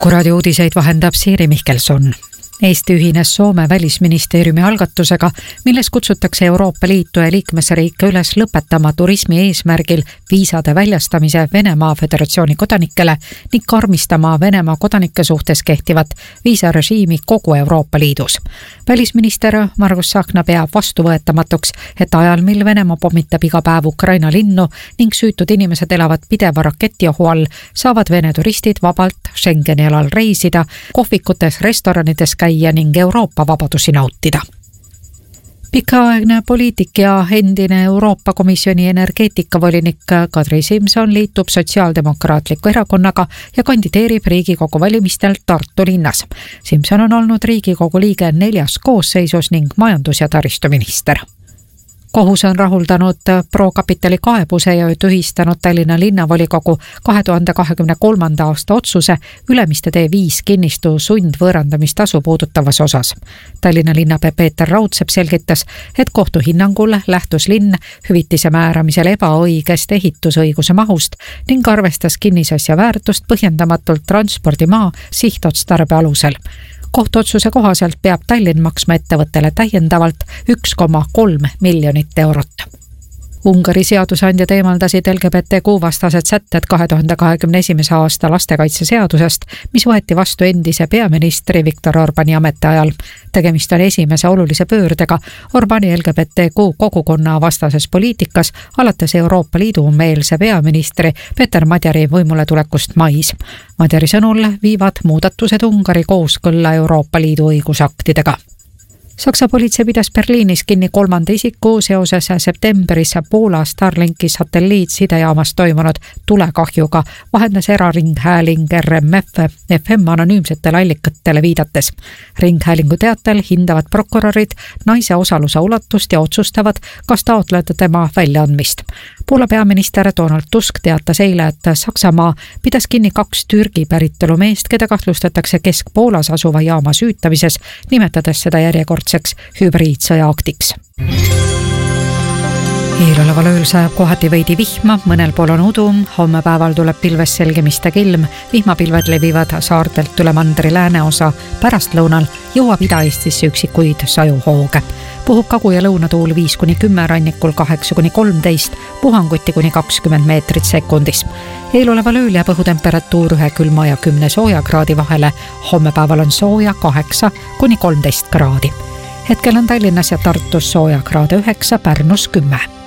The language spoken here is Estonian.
Kuku raadio uudiseid vahendab Siiri Mihkelson. Eesti ühines Soome välisministeeriumi algatusega, milles kutsutakse Euroopa Liitu ja liikmesriike üles lõpetama turismi eesmärgil viisade väljastamise Venemaa Föderatsiooni kodanikele ning karmistama Venemaa kodanike suhtes kehtivat viisarežiimi kogu Euroopa Liidus. Välisminister Margus Tsahkna peab vastuvõetamatuks, et ajal, mil Venemaa pommitab iga päev Ukraina linnu ning süütud inimesed elavad pideva raketiohu all, saavad Vene turistid vabalt Schengeni alal reisida, kohvikutes, restoranides käia ning Euroopa vabadusi nautida. Pikaaegne poliitik ja endine Euroopa Komisjoni energeetikavolinik Kadri Simson liitub Sotsiaaldemokraatliku erakonnaga ja kandideerib Riigikogu valimistel Tartu linnas. Simson on olnud Riigikogu liige 4 koosseisus ning majandus- ja taristuminister. Kohus on rahuldanud ProCapitali kaebuse ja tühistanud Tallinna linnavolikogu 2023. aasta otsuse Ülemiste tee 5 kinnistu sundvõõrandamistasu puudutavas osas. Tallinna linnapea Peeter Raudsepp selgitas, et kohtu hinnangul lähtus linn hüvitise määramisel ebaõigest ehitusõiguse mahust ning arvestas kinnisasja väärtust põhjendamatult transpordimaa sihtotstarbe alusel. Kohtuotsuse kohaselt peab Tallinn maksma ettevõttele täiendavalt 1,3 miljonit eurot. Ungari seadusandjad eemaldasid LGBTQ vastased sätted 2021. aasta lastekaitseseadusest, mis võeti vastu endise peaministri Viktor Orbáni ametiajal. Tegemist on esimese olulise pöördega Orbáni LGBTQ kogukonna vastases poliitikas alates Euroopa Liidu meelse peaministri Peeter Madjari võimule tulekust mais. Madjari sõnul viivad muudatused Ungari kooskõlla Euroopa Liidu õigusaktidega. Saksa politsei pidas Berliinis kinni 3. isiku seoses septembris Poola Starlinki satelliitsidejaamast toimunud tulekahjuga, vahendas eraringhääling RMF FM anonüümsetele allikatele viidates. Ringhäälingu teatel hindavad prokurörid naise osaluse ulatust ja otsustavad, kas taotleda tema väljaandmist. Poola peaminister Donald Tusk teatas eile, et Saksamaa pidas kinni 2 Türgi päritolu meest, keda kahtlustatakse Kesk-Poolas asuva jaama süütamises, nimetades seda järjekordseks hübriidsõjaaktiks. Eeloleval ööl sajab kohati veidi vihma, mõnel pool on udu, homme päeval tuleb pilves selgemistega ilm, vihmapilved levivad saartelt üle mandri lääneosa, pärastlõunal jõuab Ida-Eestisse üksikuid sajuhooge. Puhub kagu- ja lõunatuul 5-10, rannikul 8-13, puhanguti kuni 20 meetrit sekundis. Eeloleval ööl jääb õhutemperatuur 1 külma ja 10 sooja kraadi vahele, homme päeval on sooja 8-13 kraadi. Hetkel on Tallinnas ja Tartus sooja kraade 9, Pärnus 10.